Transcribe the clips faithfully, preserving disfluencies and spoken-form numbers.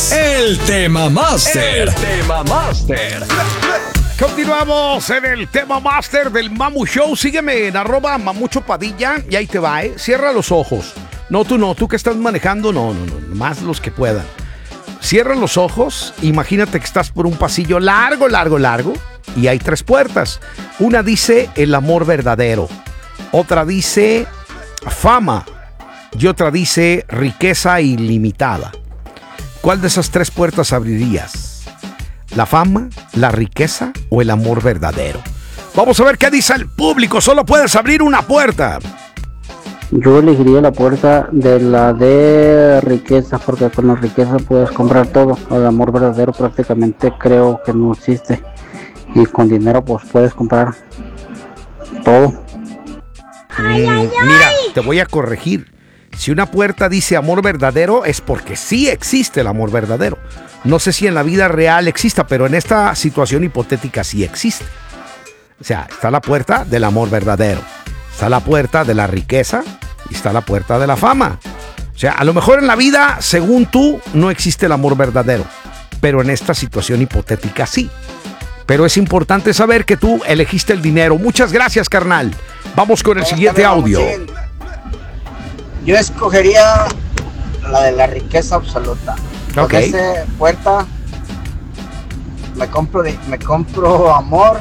es el Tema Master. El Tema Master. Continuamos en el Tema Master del Mamu Show. Sígueme en arroba Mamucho Padilla y ahí te va, ¿eh? Cierra los ojos. No, tú no, tú que estás manejando, no, no, no, más los que puedan. Cierra los ojos, imagínate que estás por un pasillo largo, largo, largo y hay tres puertas. Una dice el amor verdadero, otra dice fama y otra dice riqueza ilimitada. ¿Cuál de esas tres puertas abrirías? ¿La fama, la riqueza o el amor verdadero? Vamos a ver qué dice el público. Solo puedes abrir una puerta. Yo elegiría la puerta de la de riqueza, porque con la riqueza puedes comprar todo. El amor verdadero prácticamente creo que no existe. Y con dinero pues puedes comprar todo. Ay, ay, ay. Mira, te voy a corregir. Si una puerta dice amor verdadero es porque sí existe el amor verdadero. No sé si en la vida real exista, pero en esta situación hipotética sí existe. O sea, está la puerta del amor verdadero, está la puerta de la riqueza y está la puerta de la fama. O sea, a lo mejor en la vida, según tú, no existe el amor verdadero, pero en esta situación hipotética sí. Pero es importante saber que tú elegiste el dinero. Muchas gracias, carnal. Vamos con el siguiente audio. Yo escogería la de la riqueza absoluta. Con Ok. esa puerta me compro, de- me compro amor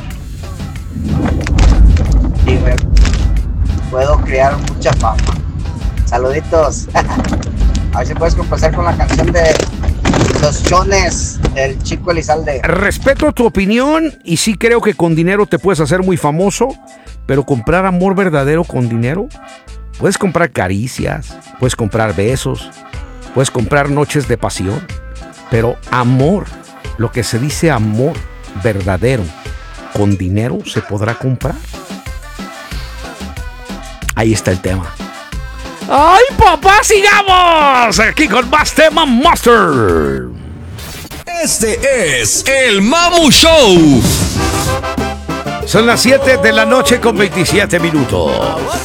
y me puedo crear mucha fama. Saluditos. A ver si puedes compensar con la canción de Los Chones del Chico Elizalde. Respeto tu opinión y sí creo que con dinero te puedes hacer muy famoso, pero comprar amor verdadero con dinero, puedes comprar caricias, puedes comprar besos, puedes comprar noches de pasión, pero amor, lo que se dice amor verdadero, con dinero se podrá comprar. Ahí está el tema. ¡Ay, papá, sigamos! Aquí con más Tema Master. Este es el Mamu Show. Son las siete de la noche con veintisiete minutos.